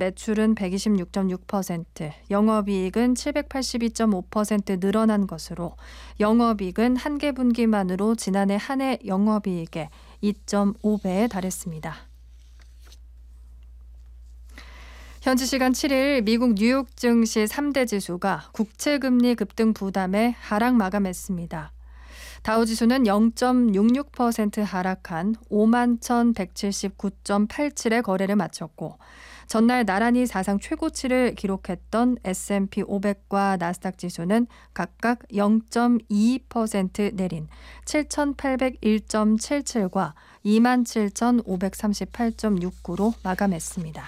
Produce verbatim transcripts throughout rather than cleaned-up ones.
매출은 백이십육 점 육 퍼센트, 영업이익은 칠백팔십이 점 오 퍼센트 늘어난 것으로 영업이익은 한 개 분기만으로 지난해 한 해 영업이익의 이 점 오 배에 달했습니다. 현지 시간 칠 일 미국 뉴욕 증시 삼 대 지수가 국채금리 급등 부담에 하락 마감했습니다. 다우지수는 영 점 육육 퍼센트 하락한 오만 천백칠십구 점 팔칠에 거래를 마쳤고 전날 나란히 사상 최고치를 기록했던 에스 앤 피 오백과 나스닥 지수는 각각 영 점 이이 퍼센트 내린 칠천팔백일 점 칠칠과 이만 칠천오백삼십팔 점 육구로 마감했습니다.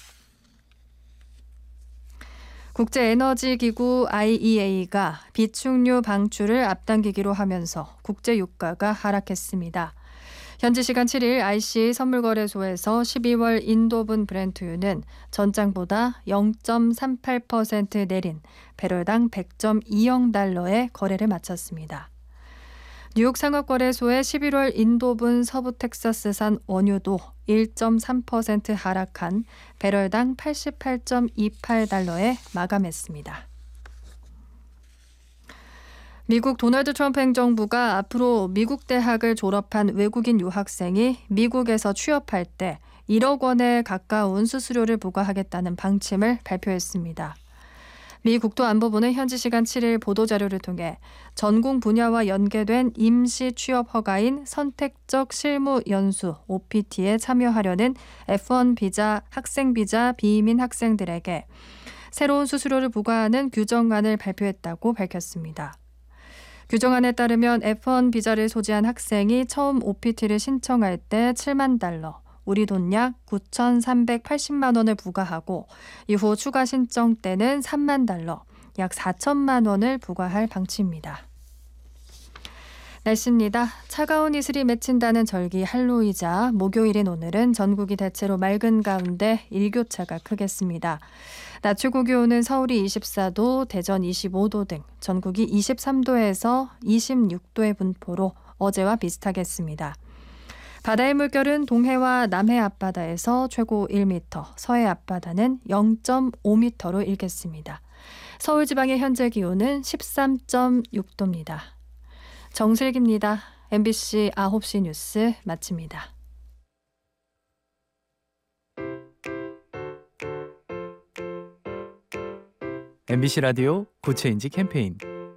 국제에너지기구 아이 이 에이가 비축유 방출을 앞당기기로 하면서 국제 유가가 하락했습니다. 현지 시간 칠 일 아이씨 선물거래소에서 십이월 인도분 브렌트유는 전장보다 영 점 삼팔 퍼센트 내린 배럴당 백 점 이영 달러에 거래를 마쳤습니다. 뉴욕 상업거래소의 십일월 인도분 서부 텍사스산 원유도 일 점 삼 퍼센트 하락한 배럴당 팔십팔 점 이팔 달러에 마감했습니다. 미국 도널드 트럼프 행정부가 앞으로 미국 대학을 졸업한 외국인 유학생이 미국에서 취업할 때 일억 원에 가까운 수수료를 부과하겠다는 방침을 발표했습니다. 미 국토안보부는 현지 시간 칠 일 보도자료를 통해 전공 분야와 연계된 임시 취업 허가인 선택적 실무 연수 오 피 티에 참여하려는 에프 원 비자, 학생 비자 비이민 학생들에게 새로운 수수료를 부과하는 규정안을 발표했다고 밝혔습니다. 규정안에 따르면 에프 원 비자를 소지한 학생이 처음 오 피 티를 신청할 때 칠만 달러, 우리 돈 약 구천삼백팔십만 원을 부과하고 이후 추가 신청 때는 삼만 달러, 약 사천만 원을 부과할 방침입니다. 날씨입니다. 차가운 이슬이 맺힌다는 절기 할로이자 목요일인 오늘은 전국이 대체로 맑은 가운데 일교차가 크겠습니다. 낮 최고 기온은 서울이 이십사 도, 대전 이십오 도 등 전국이 이십삼 도에서 이십육 도의 분포로 어제와 비슷하겠습니다. 바다의 물결은 동해와 남해 앞바다에서 최고 일 미터, 서해 앞바다는 영 점 오 미터로 일겠습니다. 서울 지방의 현재 기온은 십삼 점 육 도입니다. 정슬기입니다. 엠비씨 아홉 시 뉴스 마칩니다. 엠비씨 라디오 구체인지 캠페인.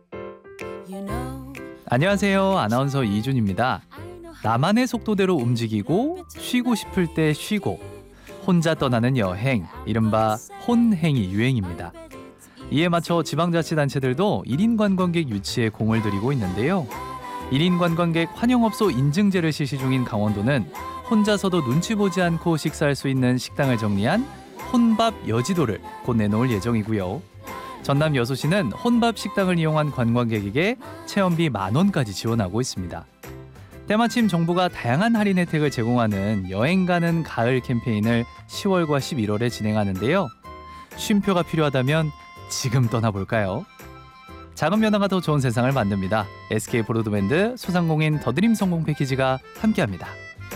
안녕하세요. 아나운서 이준입니다. 나만의 속도대로 움직이고 쉬고 싶을 때 쉬고 혼자 떠나는 여행, 이른바 혼행이 유행입니다. 이에 맞춰 지방자치단체들도 일 인 관광객 유치에 공을 들이고 있는데요. 일 인 관광객 환영업소 인증제를 실시 중인 강원도는 혼자서도 눈치 보지 않고 식사할 수 있는 식당을 정리한 혼밥 여지도를 곧 내놓을 예정이고요. 전남 여수시는 혼밥 식당을 이용한 관광객에게 체험비 만 원까지 지원하고 있습니다. 때마침 정부가 다양한 할인 혜택을 제공하는 여행 가는 가을 캠페인을 시월과 십일월에 진행하는데요. 쉼표가 필요하다면 지금 떠나볼까요? 작은 변화가 더 좋은 세상을 만듭니다. 에스케이 브로드밴드 소상공인 더드림 성공 패키지가 함께합니다.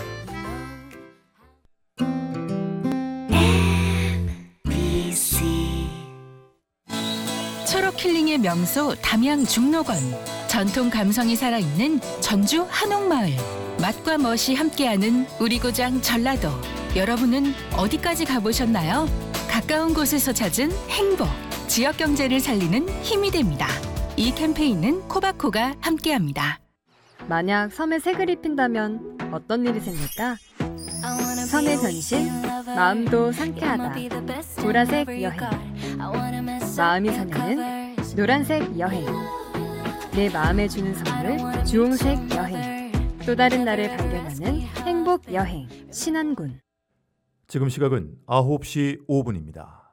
초록 힐링의 명소 담양 중록원. 전통 감성이 살아있는 전주 한옥마을. 맛과 멋이 함께하는 우리 고장 전라도. 여러분은 어디까지 가보셨나요? 가까운 곳에서 찾은 행복. 지역 경제를 살리는 힘이 됩니다. 이 캠페인은 코바코가 함께합니다. 만약 섬에 색을 입힌다면 어떤 일이 생길까? 섬의 변신, 마음도 상쾌하다. 보라색 여행. 마음이 설레는 노란색 여행. 내 마음에 주는 선물 주홍색 여행. 또 다른 나를 발견하는 행복 여행 신안군. 지금 시각은 아홉 시 오 분입니다.